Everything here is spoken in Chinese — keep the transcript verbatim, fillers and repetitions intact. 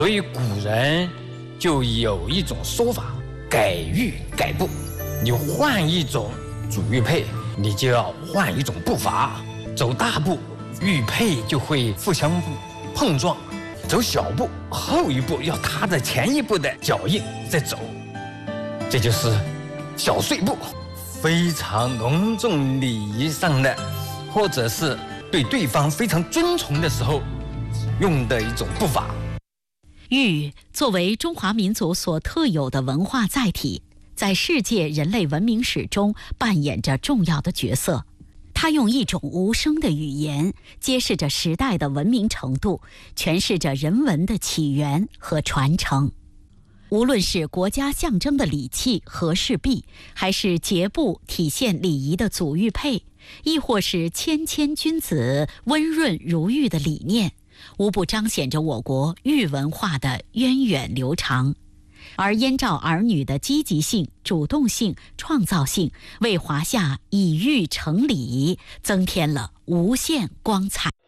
所以古人就有一种说法，改玉改步。你换一种主玉佩，你就要换一种步伐。走大步，玉佩就会互相碰撞；走小步，后一步要踏着前一步的脚印再走。这就是小碎步，非常隆重礼仪上的，或者是对对方非常尊崇的时候用的一种步伐。 玉作为中华民族所特有的文化载体，在世界人类文明史中扮演着重要的角色。它用一种无声的语言，揭示着时代的文明程度，诠释着人文的起源和传承。无论是国家象征的礼器和氏璧，还是节部体现礼仪的祖玉佩，亦或是谦谦君子、温润如玉的理念，无不彰显着我国玉文化的源远流长。而燕赵儿女的积极性、主动性、创造性，为华夏以玉成礼增添了无限光彩。